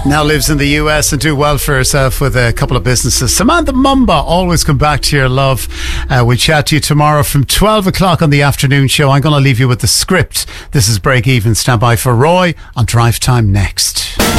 Now lives in the US and do well for herself with a couple of businesses. Samantha Mumba, always come back to your love. We'll chat to you tomorrow from 12 o'clock on the afternoon show. I'm going to leave you with the script. This is Break Even. Stand by for Roy on Drive Time next.